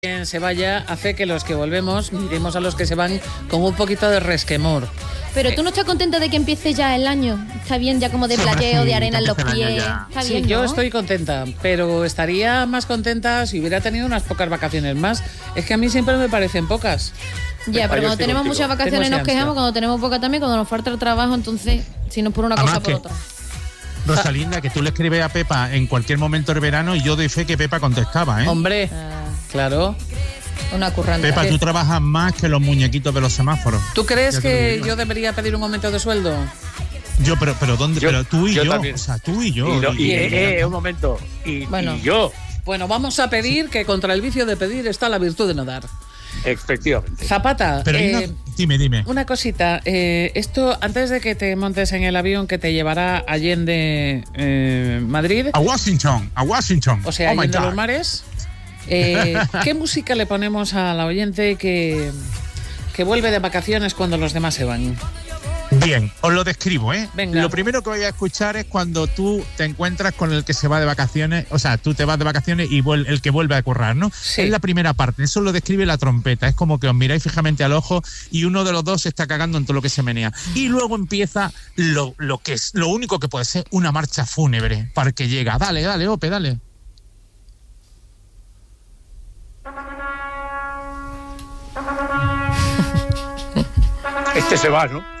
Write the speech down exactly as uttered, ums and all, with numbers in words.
Quien se vaya hace que los que volvemos miremos a los que se van con un poquito de resquemor. Pero tú no estás contenta de que empiece ya el año. Está bien ya como de playeo, de arena en los pies. Está Sí, bien, yo ¿no? estoy contenta, pero estaría más contenta si hubiera tenido unas pocas vacaciones más. Es que a mí siempre me parecen pocas. Ya, pero cuando tenemos muchas vacaciones nos quejamos, cuando tenemos pocas también, cuando nos falta el trabajo, entonces, si no es por una cosa, por otra. Rosalinda, que tú le escribes a Pepa en cualquier momento del verano y yo doy fe que Pepa contestaba, ¿eh? Hombre, Ah, claro. una curranta. Pepa, tú trabajas más que los muñequitos de los semáforos. ¿Tú crees Ya te lo que digo. yo debería pedir un aumento de sueldo? Yo, pero, pero ¿dónde? Yo- pero tú y yo yo, también. o sea, tú y yo. Y, no- y- Y- eh, eh, un momento. Y, Bueno. y yo, Bueno, vamos a pedir que contra el vicio de pedir está la virtud de no dar. efectivamente. Zapata, pero hay eh, una- dime, dime. una cosita. eh, esto, antes de que te montes en el avión que te llevará a Allende, eh, Madrid, A Washington, a Washington. o sea, Oh my Allende God. los mares, eh, ¿qué música le ponemos a la oyente que, que vuelve de vacaciones cuando los demás se van? Bien, os lo describo, ¿eh? Venga. Lo primero que voy a escuchar es cuando tú te encuentras con el que se va de vacaciones, o sea, tú te vas de vacaciones y vuel- el que vuelve a currar, ¿no? Sí. Es la primera parte, eso lo describe la trompeta, es como que os miráis fijamente al ojo y uno de los dos se está cagando en todo lo que se menea. Y luego empieza lo, lo que es, lo único que puede ser una marcha fúnebre para el que llega. Dale, dale, Ope, dale. Este se va, ¿no?